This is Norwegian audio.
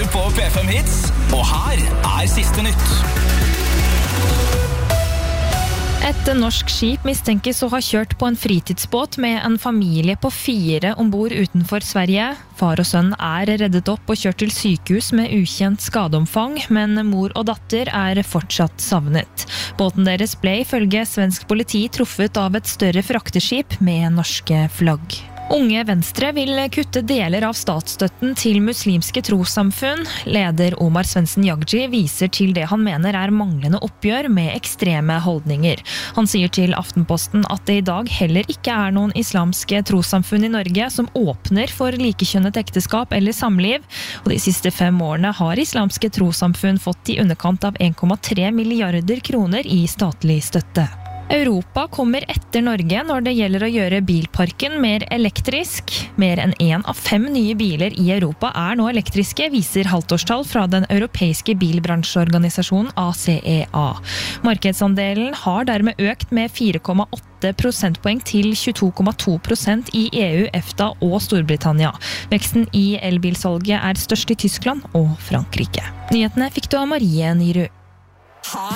på P5 Hits, og her siste nytt. Et norsk skip mistenkes å ha kjørt på en fritidsbåt med en familie på 4 ombord utenfor Sverige. Far og sønn reddet opp og kjørt til sykehus med ukjent skadeomfang, men mor og datter fortsatt savnet. Båten deres ble ifølge svensk politi truffet av et større frakteskip med norske flagg. Unge Venstre vil kutte deler av statsstøtten til muslimske trossamfunn. Leder Omar Svendsen Jagji viser til det han mener manglende oppgjør med ekstreme holdninger. Han sier til Aftenposten at det i dag heller ikke noen islamske trossamfunn i Norge som åpner for likekjønnet ekteskap eller samliv. Og de siste 5 årene har islamske trossamfunn fått i underkant av 1,3 milliarder kroner i statlig støtte. Europa kommer etter Norge når det gjelder å gjøre bilparken mer elektrisk. Mer enn 1 av 5 nye biler i Europa nå elektriske, viser halvtårstall fra den europeiske bilbransjeorganisasjonen ACEA. Markedsandelen har dermed økt med 4,8 prosentpoeng til 22,2% i EU, EFTA og Storbritannia. Veksten i elbilsalget størst i Tyskland og Frankrike. Nyhetene fikk du av Marie Nyrud.